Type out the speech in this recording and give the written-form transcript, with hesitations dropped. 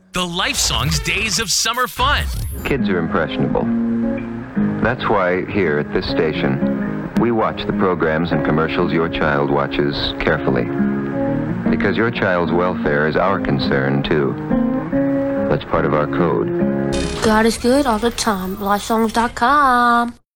The Lifesongs Days of Summer Fun. Kids are impressionable. That's why here at this station, we watch the programs and commercials your child watches carefully. Because your child's welfare is our concern, too. That's part of our code. God is good all the time. Lifesongs.com.